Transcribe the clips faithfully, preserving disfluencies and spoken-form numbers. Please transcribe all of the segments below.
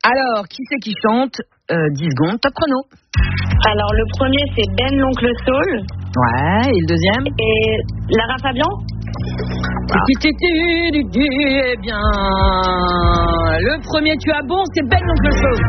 Alors, qui c'est qui chante euh, dix secondes, top chrono. Alors, le premier, c'est Ben l'Oncle Soul. Ouais, et le deuxième? Et Lara Fabian. Ah. Eh bien, le premier, tu as bon, c'est Ben l'Oncle Soul.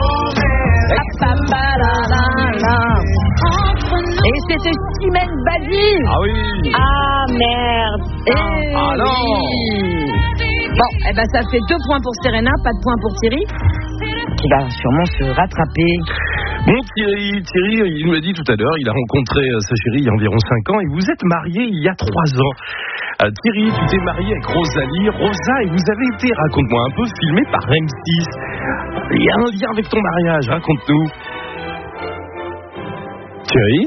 Et c'était Chimène Badi. Ah oui. Ah, merde. Et Ah non. Bon, eh ben ça fait deux points pour Serena, pas de points pour Thierry, qui va sûrement se rattraper. Bon, Thierry, Thierry, il nous l'a dit tout à l'heure, il a rencontré sa chérie il y a environ cinq ans et vous êtes mariés il y a trois ans. Euh, Thierry, tu t'es marié avec Rosalie. Rosa, et vous avez été, raconte-moi un peu, filmé par M six. Il y a un lien avec ton mariage, raconte-nous. Thierry ?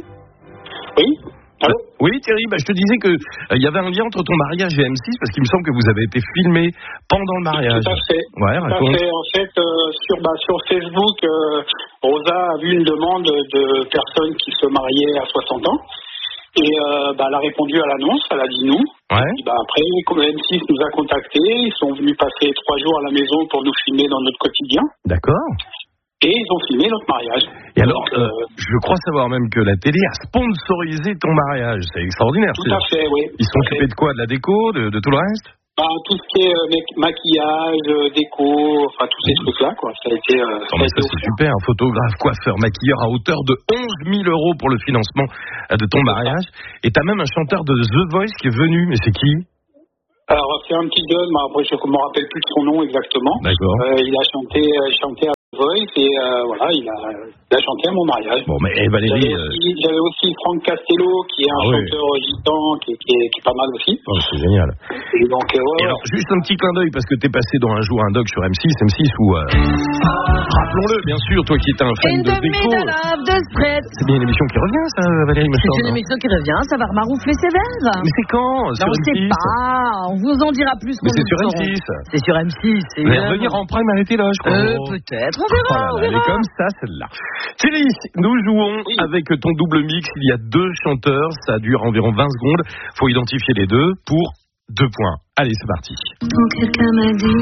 Oui. Allô ? Oui, Thierry, bah, je te disais qu'il euh, y avait un lien entre ton mariage et M six parce qu'il me semble que vous avez été filmé pendant le mariage. Tout à fait. Ouais, Tout raconte. à fait. En fait, euh, sur, bah, sur Facebook, euh, Rosa a vu une demande de personnes qui se mariaient à soixante ans. Et euh, bah, elle a répondu à l'annonce, elle a dit nous. Ouais. Et bah, après, comme M six nous a contactés, ils sont venus passer trois jours à la maison pour nous filmer dans notre quotidien. D'accord. Et ils ont filmé notre mariage. Et alors, Donc, euh, euh, je crois savoir même que la télé a sponsorisé ton mariage. C'est extraordinaire. tout à fait, oui. Ils sont occupés de quoi? De la déco, de, de tout le reste? Bah, tout ce qui est euh, maquillage, euh, déco, enfin tous ces trucs-là, quoi. Ça a été. Euh, Non, mais ça, c'est super. Un photographe, coiffeur, maquilleur à hauteur de onze mille euros pour le financement de ton mariage. Et t'as même un chanteur de The Voice qui est venu. Mais c'est qui? Alors, c'est un petit jeune, mais après, je ne me rappelle plus de son nom exactement. D'accord. Euh, il a chanté, euh, chanté à The Voice et euh, voilà, il a, il a chanté à mon mariage. Bon, mais eh, Valérie. J'avais Euh... aussi, j'avais aussi Franck Castello, qui est un Ah oui. chanteur gitan, qui, qui, est, qui est pas mal aussi. Oh, c'est génial. Et donc, euh, ouais, Et alors, juste un petit clin d'œil, parce que t'es passé dans un jour un doc sur M six, M six où, euh, rappelons-le, bien sûr, toi qui étais un fan In de the déco. middle of the spread. C'est bien une émission qui revient, ça, Valérie, me C'est semble. une émission qui revient, ça va remaroufler ses verres. Mais c'est quand? Non, Sur on M six? sait pas, on vous en dira plus. Mais quand c'est nous sur le M saurons. six. C'est sur M six. C'est Elle va évidemment. revenir en prime, elle était là, je crois. Euh, peut-être, on verra, Oh là là, on elle verra. est comme ça, celle-là. Thierry, nous jouons avec ton double mix. Il y a deux chanteurs, ça dure environ vingt secondes. Faut identifier les deux pour deux points. Allez, c'est parti. Quand quelqu'un m'a dit